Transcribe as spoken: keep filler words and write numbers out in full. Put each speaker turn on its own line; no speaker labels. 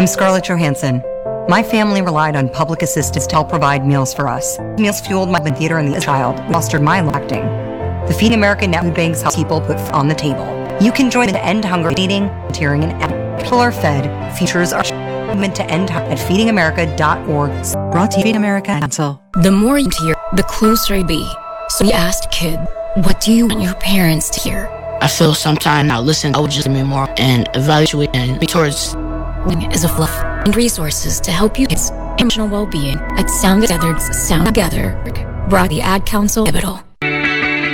I'm Scarlett Johansson. My family relied on public assistance to help provide meals for us. Meals fueled my theater and the child, fostered my acting. The Feeding America Network banks help people put food on the table. You can join the End Hunger Eating, volunteering, and People Are Fed features our movement to end hunger at feeding america dot org. Brought to you, Feed America Council.
The more you hear, the closer you be. So we asked kid, what do you want your parents to hear?
I feel sometimes now listen, I would just me more and evaluate and be towards
is a fluff and resources to help you kids emotional well-being at Sound Together's Sound Together. Brought the Ad Council Capital.